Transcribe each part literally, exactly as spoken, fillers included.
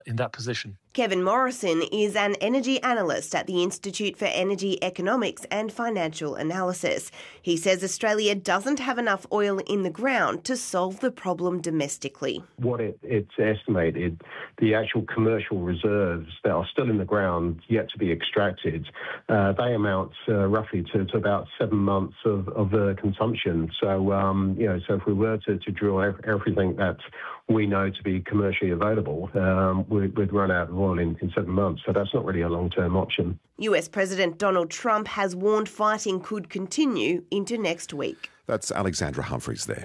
in that position. Kevin Morrison is an energy analyst at the Institute for Energy Economics and Financial Analysis. He says Australia doesn't have enough oil in the ground to solve the problem domestically. What it, it's estimated, the actual commercial reserves that are still in the ground yet to be extracted, uh, they amount uh, roughly to, to about seven months of, of uh, consumption. So, um, you know, so if we were to, to drill everything that we know to be commercially available, um, we'd, we'd run out of oil in, in seven months. So that's not really a long-term option. U S President Donald Trump has warned fighting could continue into next week. That's Alexandra Humphreys there.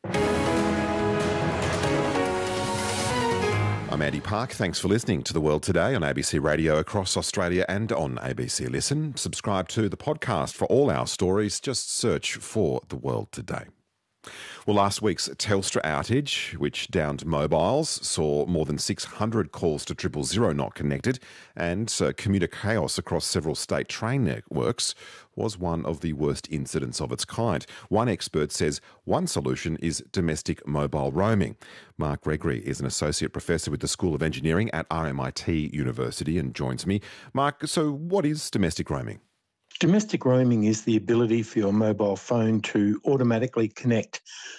I'm Andy Park. Thanks for listening to The World Today on A B C Radio across Australia and on A B C Listen. Subscribe to the podcast for all our stories. Just search for The World Today. Well, last week's Telstra outage, which downed mobiles, saw more than six hundred calls to triple zero not connected, and uh, commuter chaos across several state train networks was one of the worst incidents of its kind. One expert says one solution is domestic mobile roaming. Mark Gregory is an associate professor with the School of Engineering at R M I T University and joins me. Mark, so what is domestic roaming? Domestic roaming is the ability for your mobile phone to automatically connect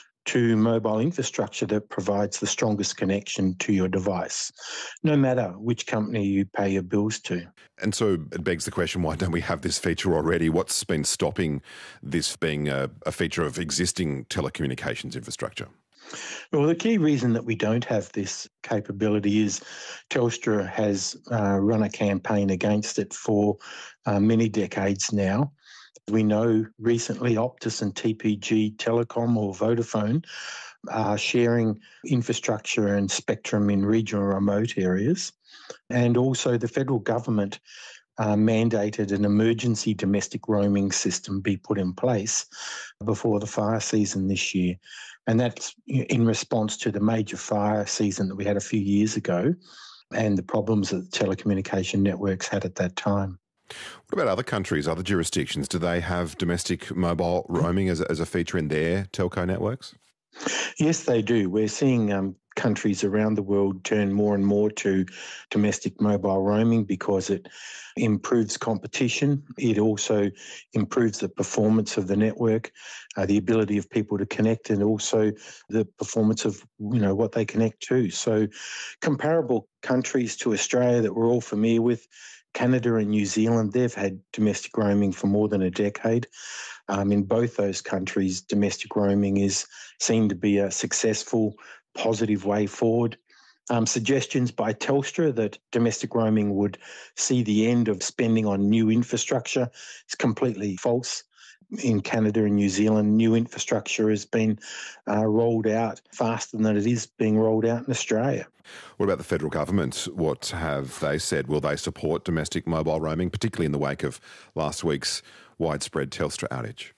to mobile infrastructure that provides the strongest connection to your device, no matter which company you pay your bills to. And so it begs the question, why don't we have this feature already? What's been stopping this being a, a feature of existing telecommunications infrastructure? Well, the key reason that we don't have this capability is Telstra has uh, run a campaign against it for uh, many decades now. We know recently Optus and T P G Telecom or Vodafone are sharing infrastructure and spectrum in regional remote areas. And also the federal government Uh, mandated an emergency domestic roaming system be put in place before the fire season this year. And that's in response to the major fire season that we had a few years ago and the problems that the telecommunication networks had at that time. What about other countries, other jurisdictions? Do they have domestic mobile roaming as a, as a feature in their telco networks? Yes, they do. We're seeing um, countries around the world turn more and more to domestic mobile roaming because it improves competition. It also improves the performance of the network, uh, the ability of people to connect, and also the performance of, you know, what they connect to. So comparable countries to Australia that we're all familiar with, Canada and New Zealand, they've had domestic roaming for more than a decade. Um, in both those countries, domestic roaming is seen to be a successful, positive way forward. Um, suggestions by Telstra that domestic roaming would see the end of spending on new infrastructure is completely false. In Canada and New Zealand, new infrastructure has been uh, rolled out faster than it is being rolled out in Australia. What about the federal government? What have they said? Will they support domestic mobile roaming, particularly in the wake of last week's widespread Telstra outage?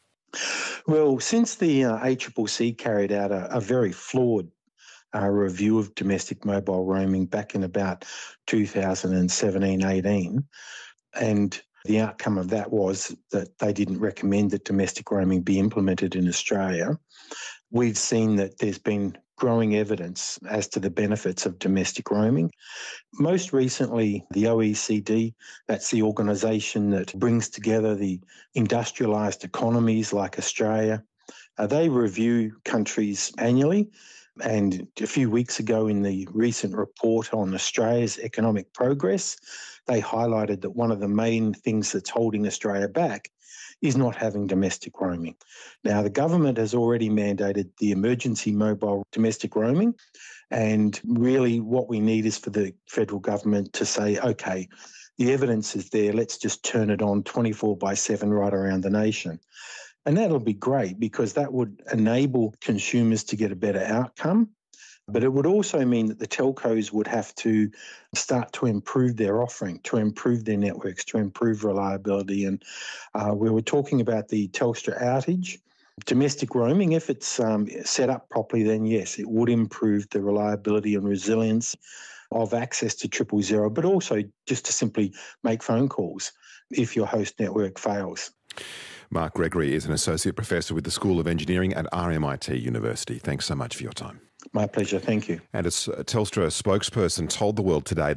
Well, since the uh, A C C C carried out a, a very flawed uh, review of domestic mobile roaming back in about two thousand seventeen eighteen, and the outcome of that was that they didn't recommend that domestic roaming be implemented in Australia. We've seen that there's been growing evidence as to the benefits of domestic roaming. Most recently, the O E C D, that's the organisation that brings together the industrialised economies like Australia, uh, they review countries annually. And a few weeks ago in the recent report on Australia's economic progress, they highlighted that one of the main things that's holding Australia back is not having domestic roaming. Now, the government has already mandated the emergency mobile domestic roaming, and really what we need is for the federal government to say, okay, the evidence is there, let's just turn it on twenty-four by seven right around the nation. And that'll be great because that would enable consumers to get a better outcome. But it would also mean that the telcos would have to start to improve their offering, to improve their networks, to improve reliability. And uh, we were talking about the Telstra outage. Domestic roaming, if it's um, set up properly, then yes, it would improve the reliability and resilience of access to triple zero, but also just to simply make phone calls if your host network fails. Mark Gregory is an Associate Professor with the School of Engineering at R M I T University. Thanks so much for your time. My pleasure. Thank you. And a Telstra spokesperson told The World Today